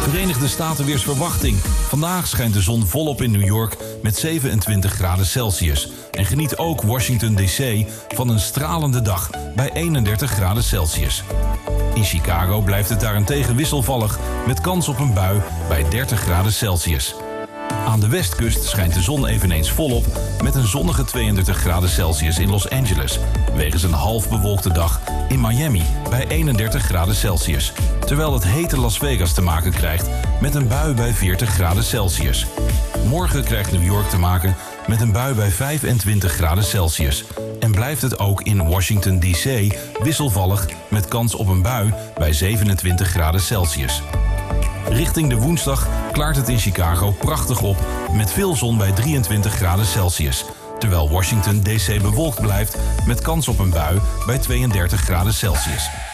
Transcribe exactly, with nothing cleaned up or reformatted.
Verenigde Staten weersverwachting. Vandaag schijnt de zon volop in New York met zevenentwintig graden Celsius. En geniet ook Washington D C van een stralende dag bij eenendertig graden Celsius. In Chicago blijft het daarentegen wisselvallig met kans op een bui bij dertig graden Celsius. Aan de westkust schijnt de zon eveneens volop met een zonnige tweeëndertig graden Celsius in Los Angeles. Wegens een half bewolkte dag in Miami bij eenendertig graden Celsius. Terwijl het hete Las Vegas te maken krijgt met een bui bij veertig graden Celsius. Morgen krijgt New York te maken met een bui bij vijfentwintig graden Celsius. En blijft het ook in Washington D C wisselvallig met kans op een bui bij zevenentwintig graden Celsius. Richting de woensdag klaart het in Chicago prachtig op met veel zon bij drieëntwintig graden Celsius. Terwijl Washington D C bewolkt blijft met kans op een bui bij tweeëndertig graden Celsius.